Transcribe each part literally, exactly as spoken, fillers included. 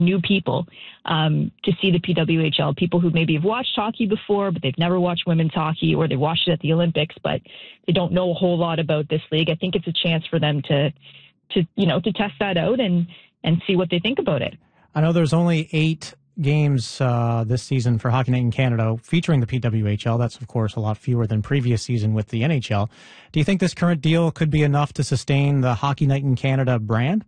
new people um, to see the P W H L, people who maybe have watched hockey before, but they've never watched women's hockey, or they watched it at the Olympics, but they don't know a whole lot about this league. I think it's a chance for them to, to you know, to test that out and, and see what they think about it. I know there's only eight games uh, this season for Hockey Night in Canada featuring the P W H L. That's, of course, a lot fewer than previous season with the N H L. Do you think this current deal could be enough to sustain the Hockey Night in Canada brand?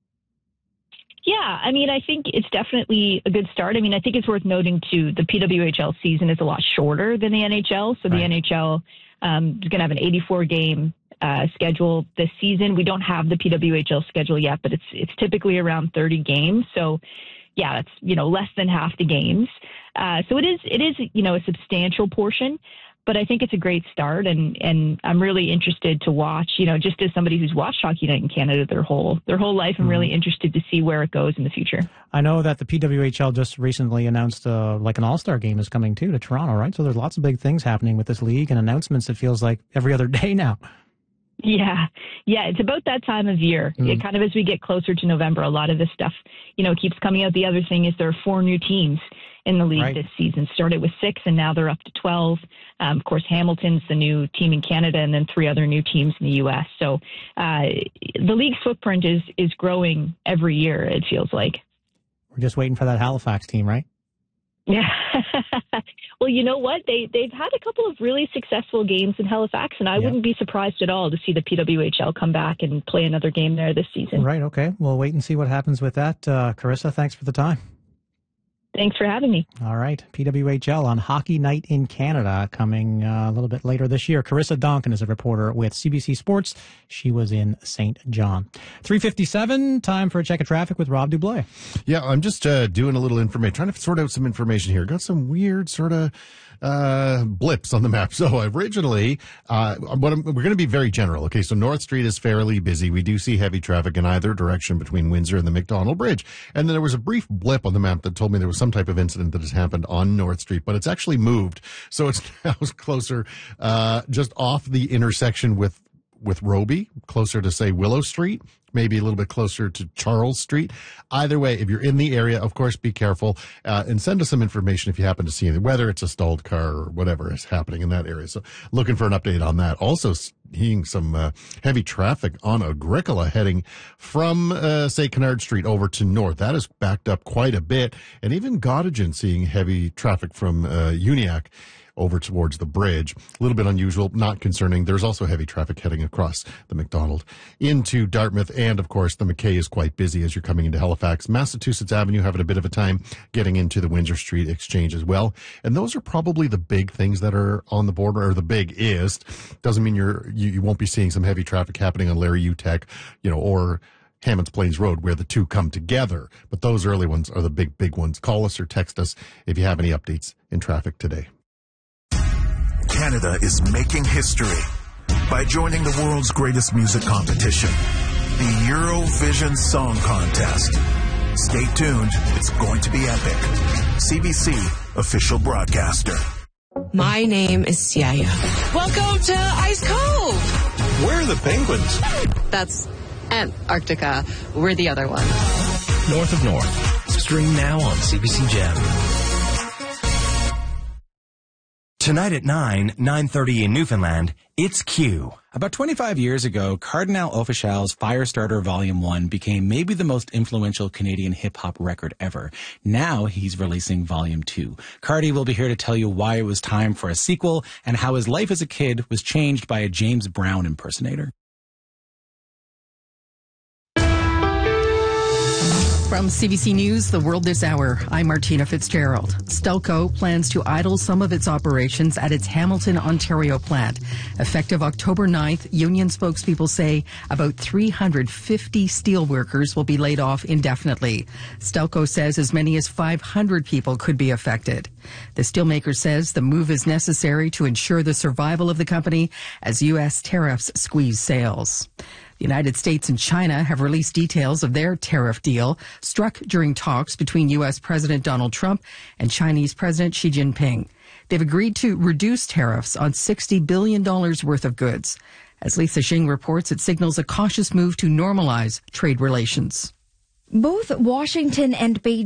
Yeah, I mean, I think it's definitely a good start. I mean, I think it's worth noting, too, the P W H L season is a lot shorter than the N H L. So right. The N H L um, is going to have an eighty-four game uh, schedule this season. We don't have the P W H L schedule yet, but it's it's typically around thirty games. So, yeah, that's, you know, less than half the games. Uh, so it is, it is, you know, a substantial portion. But I think it's a great start, and, and I'm really interested to watch, you know, just as somebody who's watched Hockey Night in Canada their whole their whole life, I'm mm-hmm. really interested to see where it goes in the future. I know that the P W H L just recently announced uh, like an all-star game is coming, too, to Toronto, right? So there's lots of big things happening with this league and announcements, it feels like, every other day now. Yeah. Yeah. It's about that time of year. Mm-hmm. It kind of, as we get closer to November, a lot of this stuff, you know, keeps coming out. The other thing is there are four new teams in the league right. this season. Started with six and now they're up to twelve. Um, of course, Hamilton's the new team in Canada, and then three other new teams in the U S. So uh, the league's footprint is, is growing every year, it feels like. We're just waiting for that Halifax team, right? Yeah. Well, you know what? They, they've had a couple of really successful games in Halifax, and I yeah. wouldn't be surprised at all to see the P W H L come back and play another game there this season. Right, okay. We'll wait and see what happens with that. Uh, Carissa, thanks for the time. Thanks for having me. All right. P W H L on Hockey Night in Canada coming uh, a little bit later this year. Carissa Donkin is a reporter with C B C Sports. She was in Saint John. three fifty-seven, time for a check of traffic with Rob Dublé. Yeah, I'm just uh, doing a little information, trying to sort out some information here. Got some weird sort of uh blips on the map. So originally, uh what I'm, we're going to be very general. Okay, so North Street is fairly busy. We do see heavy traffic in either direction between Windsor and the Macdonald Bridge. And then there was a brief blip on the map that told me there was some type of incident that has happened on North Street, but it's actually moved. So it's now closer, uh just off the intersection with with Roby, closer to, say, Willow Street, maybe a little bit closer to Charles Street. Either way, if you're in the area, of course, be careful, uh, and send us some information if you happen to see anything, whether it's a stalled car or whatever is happening in that area. So looking for an update on that. Also seeing some uh, heavy traffic on Agricola heading from, uh, say, Kennard Street over to North. That is backed up quite a bit. And even Gottingen seeing heavy traffic from uh, Uniacke over towards the bridge. A little bit unusual, not concerning. There's also heavy traffic heading across the Macdonald into Dartmouth. And, of course, the McKay is quite busy as you're coming into Halifax. Massachusetts Avenue having a bit of a time getting into the Windsor Street Exchange as well. And those are probably the big things that are on the border, or the biggest. Doesn't mean you're, you, you won't be seeing some heavy traffic happening on Larry Utech, you know, or Hammonds Plains Road, where the two come together. But those early ones are the big, big ones. Call us or text us if you have any updates in traffic today. Canada is making history by joining the world's greatest music competition, the Eurovision Song Contest. Stay tuned. It's going to be epic. C B C official broadcaster. My name is Siaya. Welcome to Ice Cove. Where are the penguins? That's Antarctica. We're the other one. North of North. Stream now on C B C Gem. Tonight at nine, nine thirty in Newfoundland, it's Q. About twenty-five years ago, Cardinal Offishal's Firestarter Volume one became maybe the most influential Canadian hip-hop record ever. Now he's releasing Volume two. Cardi will be here to tell you why it was time for a sequel and how his life as a kid was changed by a James Brown impersonator. From C B C News, The World This Hour, I'm Martina Fitzgerald. Stelco plans to idle some of its operations at its Hamilton, Ontario plant. Effective October ninth, union spokespeople say about three hundred fifty steelworkers will be laid off indefinitely. Stelco says as many as five hundred people could be affected. The steelmaker says the move is necessary to ensure the survival of the company as U S tariffs squeeze sales. The United States and China have released details of their tariff deal struck during talks between U S President Donald Trump and Chinese President Xi Jinping. They've agreed to reduce tariffs on sixty billion dollars worth of goods. As Lisa Xing reports, it signals a cautious move to normalize trade relations. Both Washington and Beijing